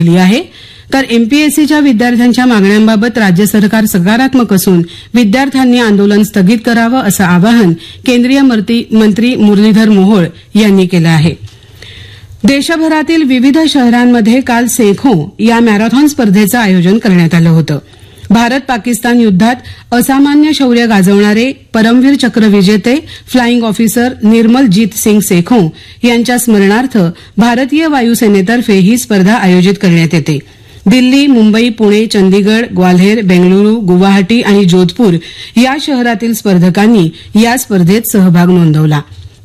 केली आहे, तर एमपीएससीच्या विद्यार्थ्यांच्या मागण्यांबाबत राज्य सरकार सकारात्मक असून विद्यार्थ्यांनी आंदोलन स्थगित करावं असं आवाहन केंद्रीय मंत्री मुरलीधर मोहोळ यांनी केलं आहे. देशभरातील विविध शहरांमध्ये काल सेखो या मॅरेथॉन स्पर्धेचं आयोजन करण्यात आलं होतं. भारत पाकिस्तान युद्धात असामान्य शौर्य गाजवणारे परमवीर चक्र विजेते फ्लाईंग ऑफिसर निर्मलजीत सिंग सेखो यांच्या स्मरणार्थ भारतीय वायुसेनेतर्फे ही स्पर्धा आयोजित करण्यात येते. दिल्ली, मुंबई, पुणे, चंदीगड, ग्वाल्हेर, बेंगळुरू, गुवाहाटी आणि जोधपूर या शहरातील स्पर्धकांनी या स्पर्धेत सहभाग नोंदवला.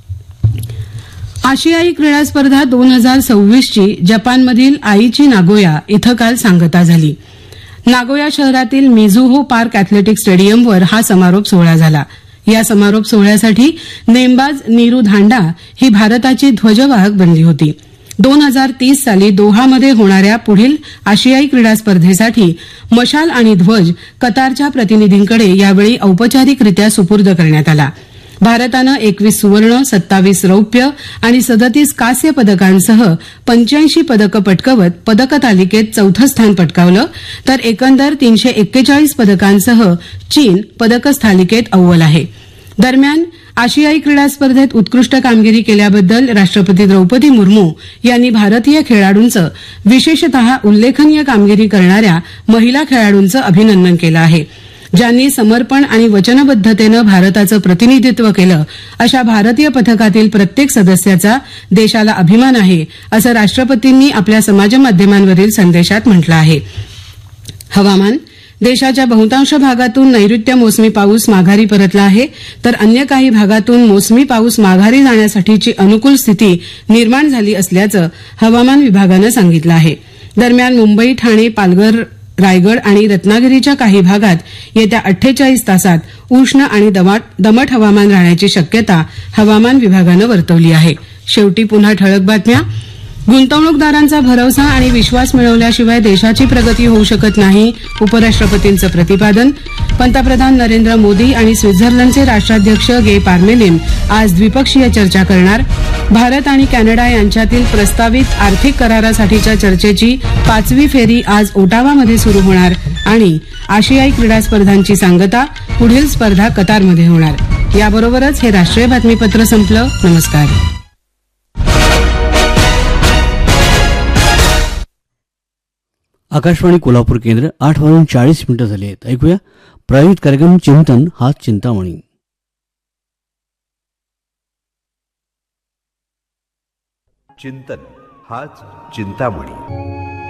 आशियाई क्रीडा स्पर्धा 2026 ची जपानमधील आईची नागोया इथं काल सांगता झाली. नागोया शहरातील मिझुहो पार्क अॅथलेटिक स्टेडियमवर हा समारोप सोहळा झाला. या समारोप सोहळ्यासाठी नेमबाज नीरू धांडा ही भारताची ध्वजवाहक बनली होती. 2030 साली दोहामध्ये होणाऱ्या पुढील आशियाई क्रीडा स्पर्धेसाठी मशाल आणि ध्वज कतारच्या प्रतिनिधींकडे यावेळी औपचारिकरित्या सुपूर्द करण्यात आला. भारतानं 21 सुवर्ण, 27 रौप्य आणि 37 कांस्य पदकांसह 85 पदकं पटकावत पदक तालिकेत चौथं स्थान पटकावलं, तर एकंदर 341 पदकांसह चीन पदक तालिकेत अव्वल आहे. दरम्यान आशियाई क्रीडा स्पर्धेत उत्कृष्ट कामगिरी केल्याबद्दल राष्ट्रपती द्रौपदी मुर्मू यांनी भारतीय खेळाडूंचं, विशेषतः उल्लेखनीय कामगिरी करणाऱ्या महिला खेळाडूंचं अभिनंदन केलं आहे. ज्यांनी समर्पण आणि वचनबद्धतेनं भारताचं प्रतिनिधित्व केलं, अशा भारतीय पथकातील प्रत्येक सदस्याचा देशाला अभिमान आहे, असं राष्ट्रपतींनी आपल्या समाजमाध्यमांवरील संदेशात म्हटलं आहे. हवामान. देशाच्या बहुतांश भागातून नैऋत्य मोसमी पाऊस माघारी परतला आहे, तर अन्य काही भागातून मोसमी पाऊस माघारी जाण्यासाठीची अनुकूल स्थिती निर्माण झाली असल्याचं हवामान विभागानं सांगितलं आहे. दरम्यान मुंबई, ठाणे, पालघर, रायगड आणि रत्नागिरीच्या काही भागात येत्या 48 तासात उष्ण आणि दमट हवामान राहण्याची शक्यता हवामान विभागानं वर्तवली आहे. शेवटी पुन्हा ठळक बातम्या. गुंतवणूकदारांचा भरवसा आणि विश्वास मिळवल्याशिवाय देशाची प्रगती होऊ शकत नाही, उपराष्ट्रपतींचं प्रतिपादन. पंतप्रधान नरेंद्र मोदी आणि स्वित्झर्लंडचे राष्ट्राध्यक्ष गे पार्मेलिन आज द्विपक्षीय चर्चा करणार. भारत आणि कॅनडा यांच्यातील प्रस्तावित आर्थिक करारासाठीच्या चर्चेची 5वी फेरी आज ओटावामध्ये सुरू होणार. आणि आशियाई क्रीडा स्पर्धांची सांगता, पुढील स्पर्धा कतारमध्ये होणार. याबरोबरच हे राष्ट्रीय बातमीपत्र संपलं. नमस्कार. आकाशवाणी कोल्हापूर केंद्र 8:40 झाले आहेत. ऐकूया प्रायोजित कार्यक्रम चिंतन हा चिंतामणी. चिंतन हाच चिंतामणी.